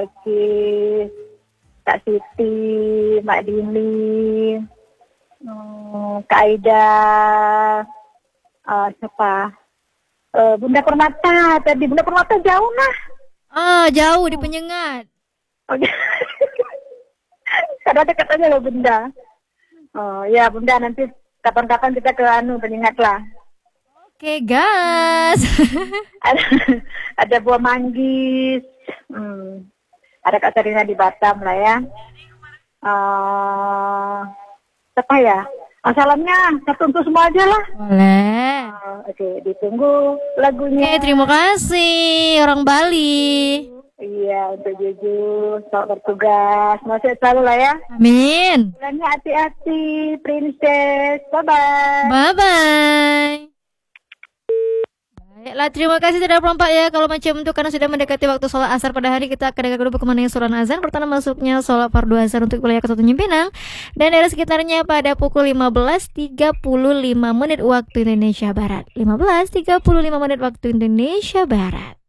Balkis, Kak Siti, Mbak Dini, Kak Aida, siapa? Bunda Permata. Tadi Bunda Permata jauh nah. Jauh di Penyengat. Oh, karena dekat aja loh Bunda. Oh ya Bunda, nanti kapan-kapan kita ke Penyengat lah. Oke, gas. Ada buah manggis. Ada Kak Sarina di Batam lah ya. Apa ya? Salamnya satu untuk semua aja lah. Boleh. Oke, ditunggu lagunya. Oke, terima kasih orang Bali. Iya, untuk Juju, selamat bertugas. Mau sehat selalu lah ya. Amin. Bulannya hati-hati, Princess. Bye-bye. Bye-bye. Baiklah, terima kasih sudah perompak ya. Kalau macam itu karena sudah mendekati waktu sholat asar pada hari, kita akan dengar dulu pemandangan surah azan. Pertama masuknya sholat fardu asar untuk wilayah Kesultanan Pinang dan daerah sekitarnya pada pukul 15.35 waktu Indonesia Barat. 15.35 waktu Indonesia Barat.